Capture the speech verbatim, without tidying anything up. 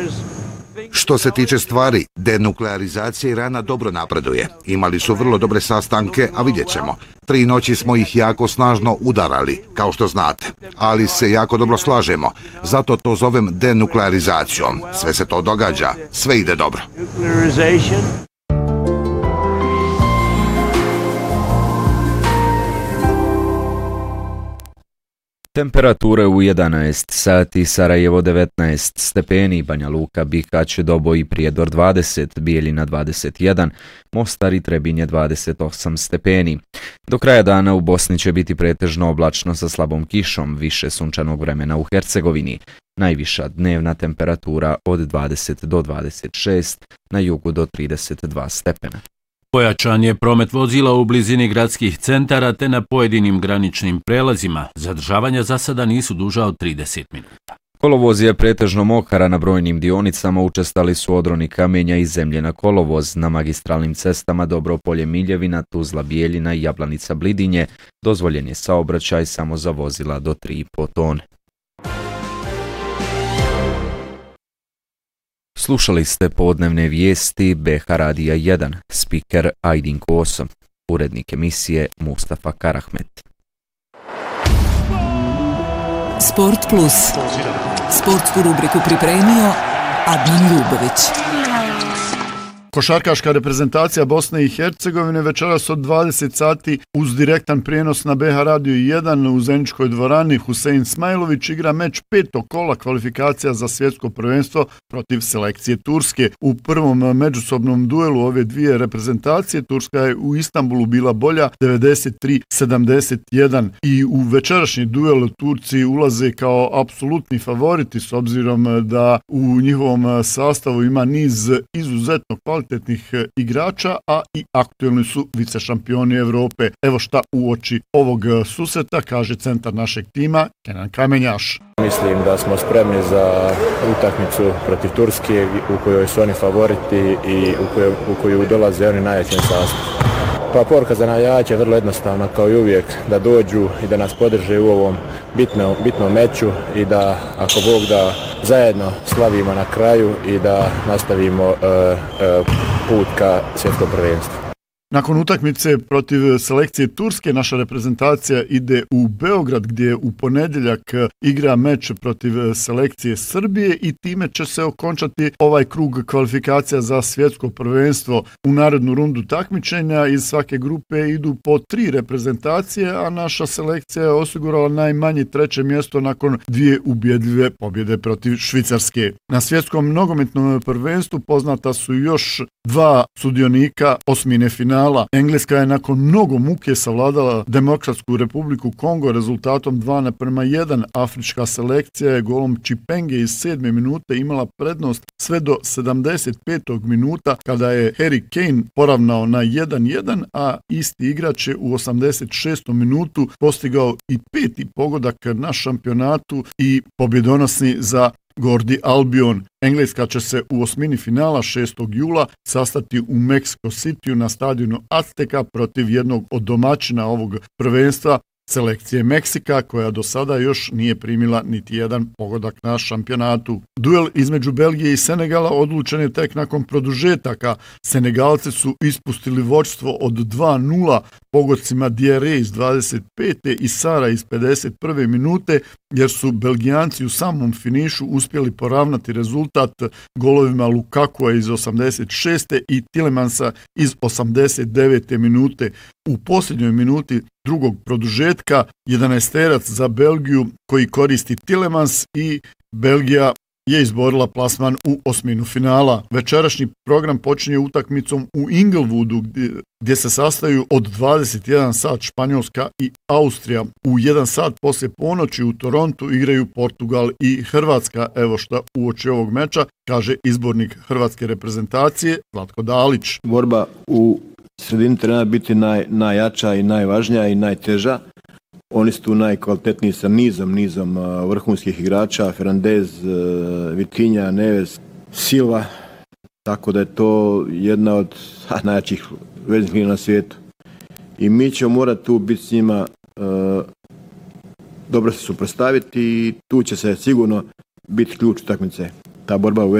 Što se tiče stvari, denuklearizacija Irana dobro napreduje. Imali su vrlo dobre sastanke, a vidjet ćemo. Tri noći smo ih jako snažno udarali, kao što znate. Ali se jako dobro slažemo. Zato to zovem denuklearizacijom. Sve se to događa. Sve ide dobro. Temperature u jedanaest sati, Sarajevo devetnaest stepeni, Banja Luka, Bihać, Doboj i Prijedor dvadeset, Bijeljina dvadeset jedan, Mostar i Trebinje dvadeset osam stepeni. Do kraja dana u Bosni će biti pretežno oblačno sa slabom kišom, više sunčanog vremena u Hercegovini. Najviša dnevna temperatura od dvadeset do dvadeset šest, na jugu do trideset dva stepena. Pojačan je promet vozila u blizini gradskih centara te na pojedinim graničnim prelazima. Zadržavanja za sada nisu duža od trideset minuta. Kolovoz je pretežno mokar, a na brojnim dionicama učestali su odroni kamenja i zemlje na kolovoz. Na magistralnim cestama Dobropolje Miljevina, Tuzla Bijeljina i Jablanica Blidinje dozvoljen je saobraćaj samo za vozila do tri i po tone. Slušali ste podnevne vijesti B H Radija jedan, spiker Ajdin Koso, urednik emisije Mustafa Karahmet. Sport Plus. Sportsku rubriku pripremio Adnan Ljubović. Košarkaška reprezentacija Bosne i Hercegovine večeras od dvadeset sati uz direktan prijenos na B H Radio jedan u Zeničkoj dvorani Husein Smajlović igra meč petog kola kvalifikacija za svjetsko prvenstvo protiv selekcije Turske. U prvom međusobnom duelu ove dvije reprezentacije Turska je u Istanbulu bila bolja devedeset tri sedamdeset jedan i u večerašnji duel Turci ulaze kao apsolutni favoriti s obzirom da u njihovom sastavu ima niz izuzetno kvalitetnih igrača, a i aktuelni su vicešampioni Evrope. Evo šta uoči ovog susreta kaže centar našeg tima Kenan Kamenjaš. Mislim da smo spremni za utakmicu protiv Turske u kojoj su oni favoriti i u koju, u koju dolaze oni najjačim sastavom. Pa poruka za navijače je vrlo jednostavna kao i uvijek, da dođu i da nas podrže u ovom bitnom, bitnom meču i da ako Bog da zajedno slavimo na kraju i da nastavimo uh, uh, put ka svjetskom prvenstvu. Nakon utakmice protiv selekcije Turske naša reprezentacija ide u Beograd gdje u ponedjeljak igra meč protiv selekcije Srbije i time će se okončati ovaj krug kvalifikacija za svjetsko prvenstvo. U narednu rundu takmičenja iz svake grupe idu po tri reprezentacije, a naša selekcija je osigurala najmanje treće mjesto nakon dvije ubjedljive pobjede protiv Švicarske. Na svjetskom nogometnom prvenstvu poznata su još dva sudionika osmine finala. Engleska je nakon mnogo muke savladala Demokratsku republiku Kongo rezultatom dva naprema jedan. Afrička selekcija je golom Čipenge iz sedme minute imala prednost sve do sedamdeset petog minuta kada je Harry Kane poravnao na jedan jedan, a isti igrač je u osamdeset šestom minutu postigao i peti pogodak na šampionatu i pobjedonosni za Gordi Albion. Engleska će se u osmini finala šestog jula sastati u Mexico Cityu na stadionu Azteka protiv jednog od domaćina ovog prvenstva, selekcije Meksika, koja do sada još nije primila niti jedan pogodak na šampionatu. Duel između Belgije i Senegala odlučen je tek nakon produžetaka. Senegalci su ispustili vođstvo od dva nula pogodcima Diarra iz dvadeset pete i Sara iz pedeset prve minute, jer su Belgijanci u samom finišu uspjeli poravnati rezultat golovima Lukakua iz osamdeset šeste i Tielemansa iz osamdeset devete minute. U posljednjoj minuti drugog produžetka jedanaesterac za Belgiju koji koristi Tielemans i Belgija je izborila plasman u osminu finala. Večerašnji program počinje utakmicom u Inglewoodu gdje, gdje se sastaju od dvadeset jedan sat Španjolska i Austrija. U jedan sat poslije ponoći u Torontu igraju Portugal i Hrvatska. Evo šta uoči ovog meča kaže izbornik hrvatske reprezentacije Zlatko Dalić. Borba u sredini treba biti naj, najjača i najvažnija i najteža. Oni su tu najkvalitetniji sa nizom, nizom vrhunskih igrača, Fernandez, Vitinha, Neves, Silva, tako da je to jedna od ha, najjačih veznih linija na svijetu. I mi ćemo morati tu biti s njima, uh, dobro se suprotstaviti i tu će se sigurno biti ključ utakmice. Ta borba u